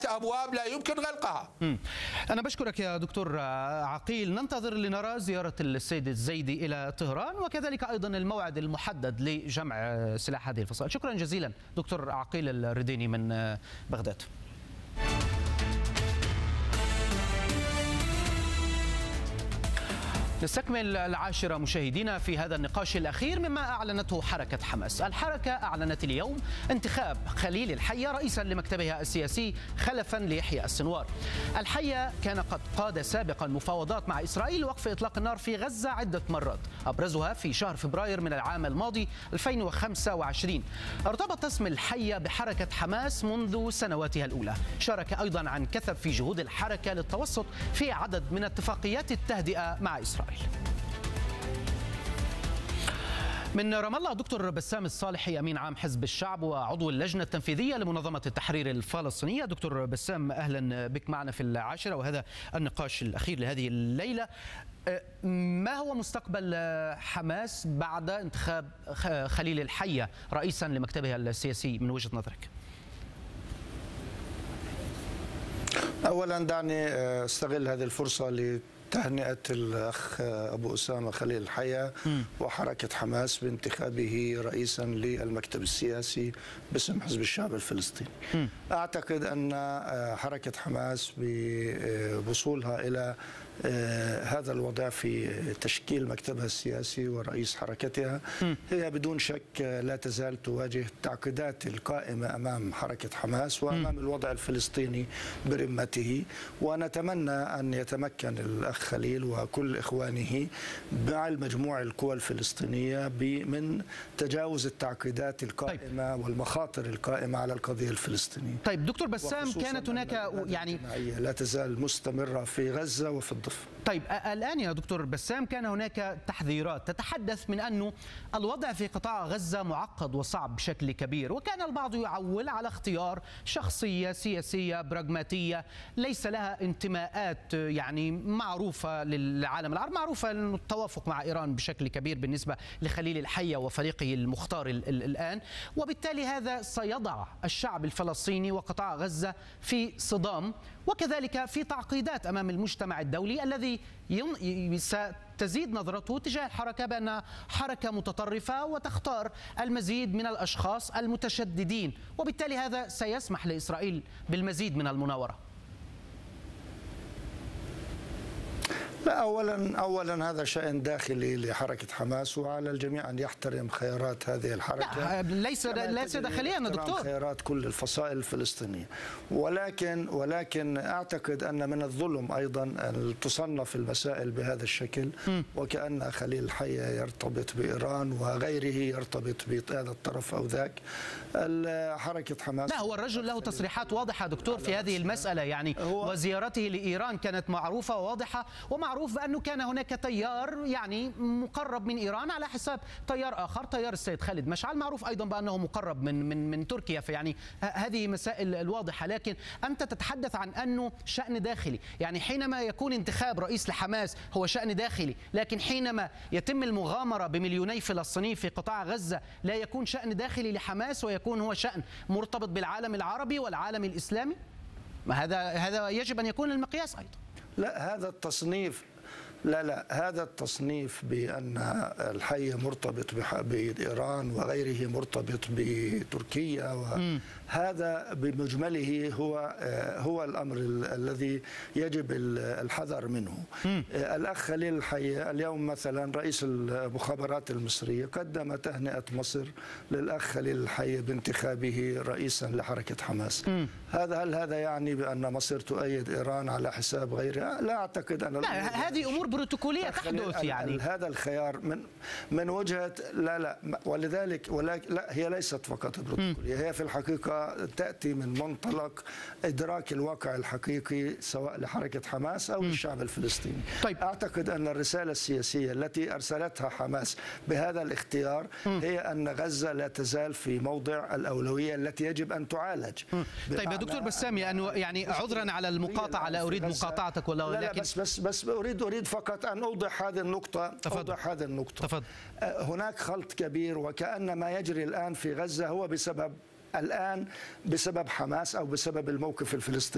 أبواب لا يمكن غلقها. أنا بشكرك يا دكتور عقيل. ننتظر لنرى زيارة السيد الزيدي إلى طهران وكذلك أيضا الموعد المحدد لجمع سلاح هذه الفصائل. شكرا جزيلا دكتور عقيل الرديني من بغداد. نستكمل العاشرة مشاهدينا في هذا النقاش الأخير مما أعلنته حركة حماس. الحركة أعلنت اليوم انتخاب خليل الحية رئيسا لمكتبها السياسي خلفا ليحيى السنوار. الحية كان قد قاد سابقا مفاوضات مع إسرائيل لوقف إطلاق النار في غزة عدة مرات، أبرزها في شهر فبراير من العام الماضي 2025. ارتبط اسم الحية بحركة حماس منذ سنواتها الأولى. شارك أيضا عن كثب في جهود الحركة للتوسط في عدد من اتفاقيات التهدئة مع إسرائيل. من رام الله دكتور بسام الصالحي أمين عام حزب الشعب وعضو اللجنة التنفيذية لمنظمة التحرير الفلسطينية. دكتور بسام أهلا بك معنا في العاشرة وهذا النقاش الأخير لهذه الليلة. ما هو مستقبل حماس بعد انتخاب خليل الحية رئيسا لمكتبها السياسي من وجهة نظرك؟ أولا دعني استغل هذه الفرصة لتهنئة الأخ أبو أسامة خليل الحية وحركة حماس بانتخابه رئيسا للمكتب السياسي باسم حزب الشعب الفلسطيني. أعتقد أن حركة حماس بوصولها إلى هذا الوضع في تشكيل مكتبها السياسي ورئيس حركتها هي بدون شك لا تزال تواجه التعقيدات القائمة أمام حركة حماس وأمام الوضع الفلسطيني برمته، ونتمنى أن يتمكن الأخ خليل وكل إخوانه مع المجموعة القوى الفلسطينية من تجاوز التعقيدات القائمة والمخاطر القائمة على القضية الفلسطينية. طيب دكتور بسام، كانت هناك يعني لا تزال مستمرة في غزة وفي الضفة. طيب الآن يا دكتور بسام كان هناك تحذيرات تتحدث من أنه الوضع في قطاع غزة معقد وصعب بشكل كبير، وكان البعض يعول على اختيار شخصية سياسية براغماتية ليس لها انتماءات يعني معروفة للعالم العربي، معروفة أنه التوافق مع إيران بشكل كبير بالنسبة لخليل الحية وفريقه المختار الآن، وبالتالي هذا سيضع الشعب الفلسطيني وقطاع غزة في صدام وكذلك في تعقيدات أمام المجتمع الدولي الذي ستزيد نظرته تجاه الحركة بأنها حركة متطرفة وتختار المزيد من الأشخاص المتشددين، وبالتالي هذا سيسمح لإسرائيل بالمزيد من المناورة. لا، أولا هذا شأن داخلي لحركة حماس وعلى الجميع أن يحترم خيارات هذه الحركة. ليس داخليا دكتور، خيارات كل الفصائل الفلسطينية، ولكن أعتقد أن من الظلم أيضا أن تصنف المسائل بهذا الشكل وكأن خليل الحية يرتبط بإيران وغيره يرتبط بهذا الطرف أو ذاك. حركة حماس لا، هو الرجل له تصريحات واضحة دكتور في هذه المسألة يعني، وزيارته لإيران كانت معروفة وواضحة، ومعروف بأنه كان هناك تيار يعني مقرب من إيران على حساب تيار آخر، تيار السيد خالد مشعل، معروف أيضا بأنه مقرب من تركيا، فيعني هذه مسائل الواضحة. لكن أنت تتحدث عن أنه شأن داخلي، يعني حينما يكون انتخاب رئيس لحماس هو شأن داخلي، لكن حينما يتم المغامرة بمليوني فلسطيني في قطاع غزة لا يكون شأن داخلي لحماس ويكون هو شأن مرتبط بالعالم العربي والعالم الإسلامي. هذا يجب أن يكون المقياس أيضا. لا، هذا التصنيف هذا التصنيف بأن الحي مرتبط بإيران وغيره مرتبط بتركيا هذا بمجمله هو الأمر الذي يجب الحذر منه. الأخ خليل الحي اليوم مثلا رئيس المخابرات المصرية قدم تهنئة مصر للأخ خليل الحي بانتخابه رئيسا لحركة حماس. هل هذا يعني بأن مصر تؤيد إيران على حساب غيرها؟ لا أعتقد أن هذه أمور بروتوكولية تحدث يعني. هذا الخيار من وجهة ولذلك لا، هي ليست فقط بروتوكولية، هي في الحقيقة تأتي من منطلق إدراك الواقع الحقيقي سواء لحركة حماس أو للشعب الفلسطيني. طيب. أعتقد أن الرسالة السياسية التي أرسلتها حماس بهذا الاختيار هي أن غزة لا تزال في موضع الأولوية التي يجب أن تعالج. طيب يا دكتور بسام، يعني عذرا على المقاطعة، لا أريد مقاطعتك والله، ولكن بس أريد فقط أن أوضح هذه النقطة. تفضل. هناك خلط كبير، وكأن ما يجري الآن في غزة هو بسبب حماس أو بسبب الموقف الفلسطيني.